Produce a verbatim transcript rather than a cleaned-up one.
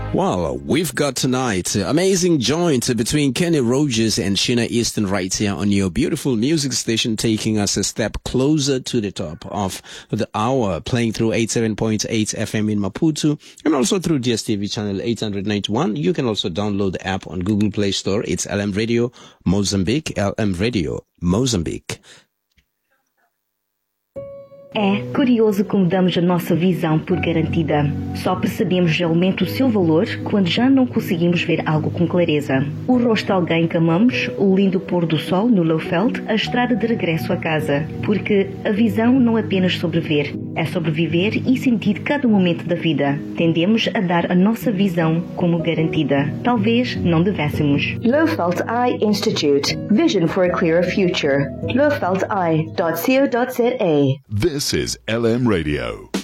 Well, we've got tonight uh, amazing joint between Kenny Rogers and Sheena Easton right here on your beautiful music station, taking us a step closer to the top of the hour, playing through eighty-seven point eight F M in Maputo and also through D S T V channel eight ninety-one. You can also download the app on Google Play Store. It's L M Radio Mozambique, L M Radio Mozambique. É curioso como damos a nossa visão por garantida. Só percebemos realmente o seu valor quando já não conseguimos ver algo com clareza. O rosto de alguém que amamos, o lindo pôr do sol no Lowveld, a estrada de regresso a casa. Porque a visão não é apenas sobrever, é sobreviver e sentir cada momento da vida. Tendemos a dar a nossa visão como garantida. Talvez não devêssemos. Lowveld Eye Institute. Vision for a clearer future. lowveld eye dot co dot za. This is L M Radio.